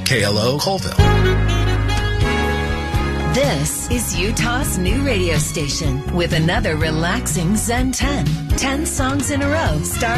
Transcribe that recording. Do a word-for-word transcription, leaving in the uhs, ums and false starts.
K L O Colville. This is Utah's new radio station with another relaxing Zen ten. ten songs in a row, starting